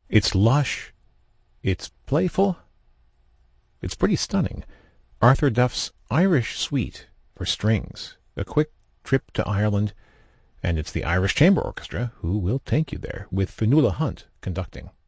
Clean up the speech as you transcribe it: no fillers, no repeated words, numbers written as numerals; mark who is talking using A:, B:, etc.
A: It's lush, it's playful, it's pretty stunning. Arthur Duff's Irish Suite for strings, a quick trip to Ireland, and it's the Irish Chamber Orchestra who will take you there, with Fionnuala Hunt conducting.